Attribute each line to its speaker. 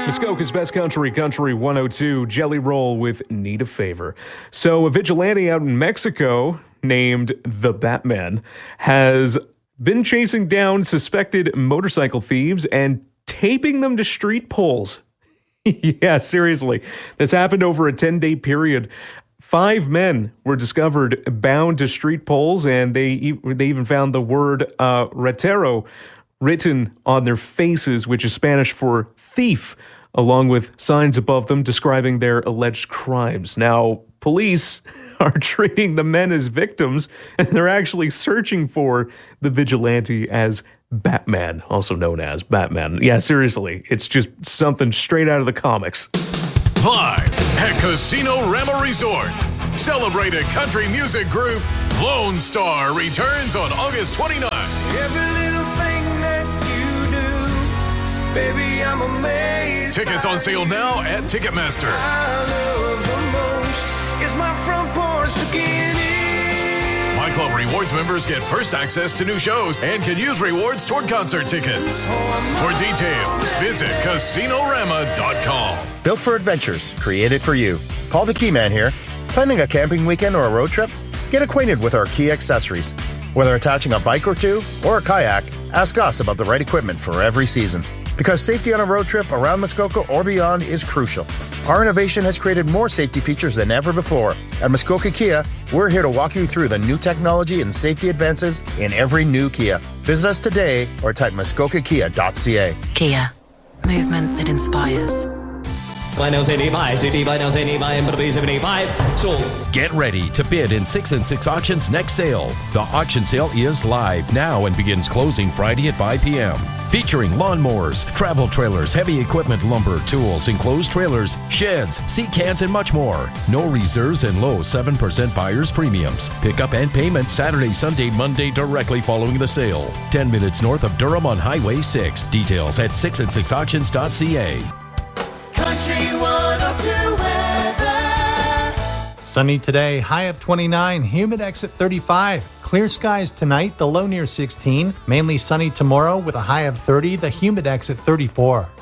Speaker 1: Muskoka's Best Country, Country 102, Jelly Roll with Need a Favor. So a vigilante out in Mexico named the Batman has been chasing down suspected motorcycle thieves and taping them to street poles. Yeah, seriously. This happened over a 10-day period. 5 men were discovered bound to street poles, and they even found the word ratero written on their faces, which is Spanish for thief, along with signs above them describing their alleged crimes. Now, police are treating the men as victims, and they're actually searching for the vigilante as Batman, also known as Batman. Yeah, seriously, it's just something straight out of the comics.
Speaker 2: Live at Casino Rama Resort, celebrated country music group Lone Star returns on August 29th.
Speaker 3: Every little thing that you do, baby, I'm amazed.
Speaker 2: Tickets on sale now at Ticketmaster.
Speaker 3: I love the most is my front porch to get in.
Speaker 2: My Club Rewards members get first access to new shows and can use rewards toward concert tickets. For details, visit CasinoRama.com.
Speaker 4: Built for adventures, created for you. Paul the Key Man here. Planning a camping weekend or a road trip? Get acquainted with our key accessories. Whether attaching a bike or two or a kayak, ask us about the right equipment for every season. Because safety on a road trip around Muskoka or beyond is crucial. Our innovation has created more safety features than ever before. At Muskoka Kia, we're here to walk you through the new technology and safety advances in every new Kia. Visit us today or type muskokakia.ca.
Speaker 5: Kia, movement that inspires.
Speaker 6: Get ready to bid in 6 and 6 Auctions next sale. The auction sale is live now and begins closing Friday at 5 p.m. Featuring lawnmowers, travel trailers, heavy equipment, lumber, tools, enclosed trailers, sheds, seat cans, and much more. No reserves and low 7% buyer's premiums. Pickup and payment Saturday, Sunday, Monday directly following the sale. 10 minutes north of Durham on Highway 6. Details at 6and6auctions.ca.
Speaker 7: Country 102 weather.
Speaker 8: Sunny today, high of 29, humid exit 35. Clear skies tonight, the low near 16. Mainly sunny tomorrow with a high of 30, the humid exit 34.